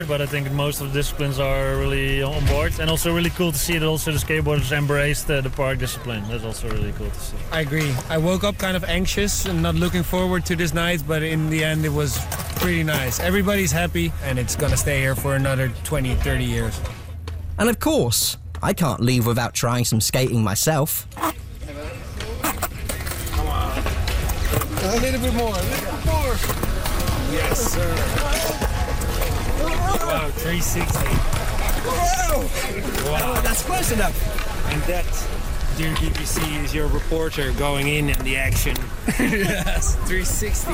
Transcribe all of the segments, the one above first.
but I think most of the disciplines are really on board, and also really cool to see that also the skateboarders embraced the park discipline. That's also really cool to see. I agree. I woke up kind of anxious and not looking forward to this night, but in the end it was pretty nice. Everybody's happy, and it's gonna stay here for another 20, 30 years. And of course, I can't leave without trying some skating myself. Come on. A little bit more, Yes, sir. Wow, 360. Wow, that's close enough. And that, dear BBC, is your reporter going in the action. Yes, 360.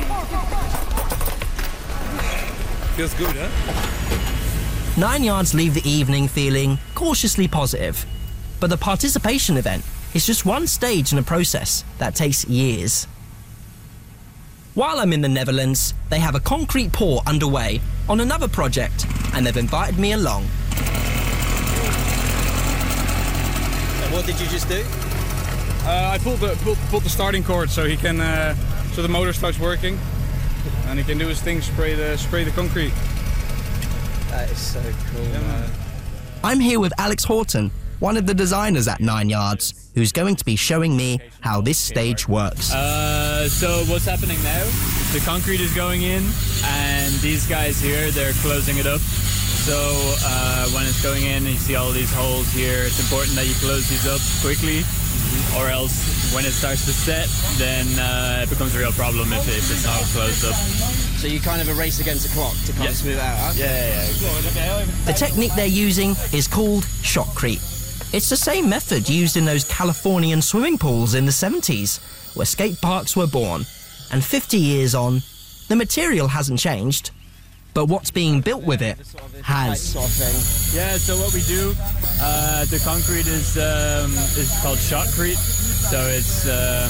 Feels good, huh? 9 Yards leave the evening feeling cautiously positive. But the participation event is just one stage in a process that takes years. While I'm in the Netherlands, they have a concrete pour underway on another project, and they've invited me along. And what did you just do? I pulled the starting cord so he can, so the motor starts working, and he can do his thing, spray the concrete. That is so cool, man. I'm here with Alex Horton, one of the designers at 9 Yards, who's going to be showing me how this stage works. So what's happening now? The concrete is going in, and these guys here, they're closing it up. So when it's going in, you see all these holes here. It's important that you close these up quickly, or else when it starts to set, then it becomes a real problem if it's not closed up. So you kind of a race against the clock to kind of smooth it out, huh? Yeah. The technique they're using is called shotcrete. It's the same method used in those Californian swimming pools in the 70s, where skate parks were born. And 50 years on, the material hasn't changed, but what's being built with it has. Yeah, so what we do, the concrete is called shotcrete. So it's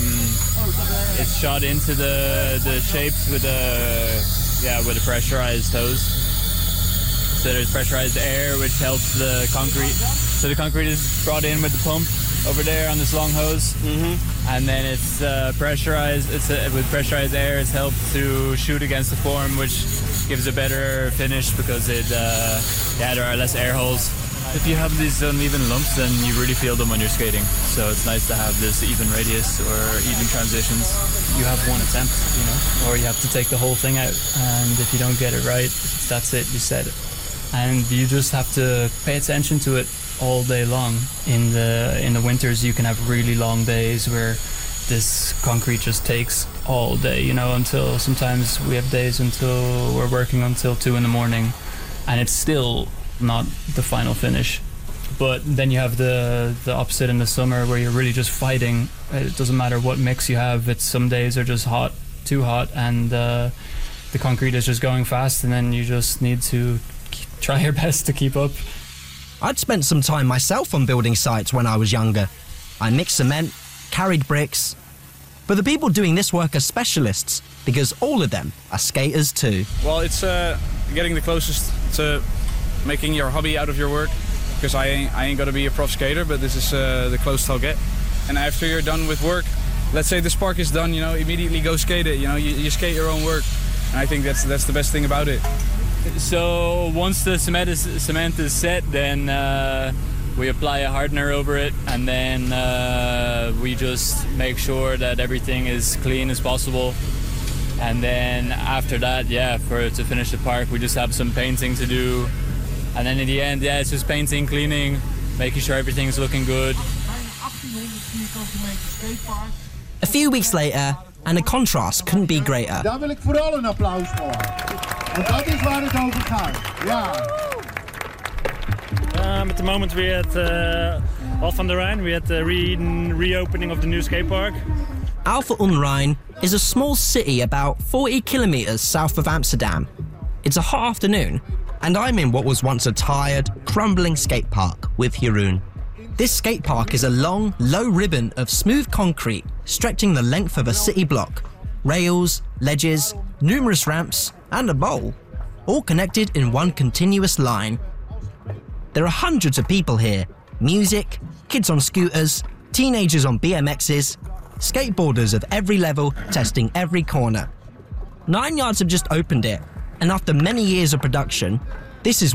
shot into the shapes with a pressurized hose. So there's pressurized air which helps the concrete. So the concrete is brought in with the pump over there on this long hose, and then it's pressurized. With pressurized air, it's helped to shoot against the form, which gives a better finish because there are less air holes. If you have these uneven lumps, then you really feel them when you're skating. So it's nice to have this even radius or even transitions. You have one attempt, or you have to take the whole thing out, and if you don't get it right, that's it. You said it. And you just have to pay attention to it all day long. In the winters, you can have really long days where this concrete just takes all day, until sometimes we have days until we're working until 2 a.m, and it's still not the final finish. But then you have the opposite in the summer where you're really just fighting. It doesn't matter what mix you have. Some days are just hot, too hot, and the concrete is just going fast, and then you just need to try your best to keep up. I'd spent some time myself on building sites when I was younger. I mixed cement, carried bricks. But the people doing this work are specialists, because all of them are skaters too. Well, it's getting the closest to making your hobby out of your work, because I ain't gonna be a prof skater, but this is the closest I'll get. And after you're done with work, let's say the spark is done, immediately go skate it. You skate your own work, and I think that's the best thing about it. So once the cement is set, then we apply a hardener over it, and then we just make sure that everything is clean as possible. And then after that, to finish the park, we just have some painting to do. And then in the end, it's just painting, cleaning, making sure everything's looking good. A few weeks later, and the contrast couldn't be greater. Daar wil ik vooral een applaus voor. Want dat is waar het over gaat. Ja. At the moment we're at Alphen aan den Rijn. We're at the reopening of the new skate park. Alphen aan den Rijn is a small city about 40 kilometers south of Amsterdam. It's a hot afternoon, and I'm in what was once a tired, crumbling skate park with Jeroen. This skate park is a long, low ribbon of smooth concrete stretching the length of a city block. Rails, ledges, numerous ramps, and a bowl, all connected in one continuous line. There are hundreds of people here. Music, kids on scooters, teenagers on BMXs, skateboarders of every level testing every corner. 9 Yards have just opened it, and after many years of production, this is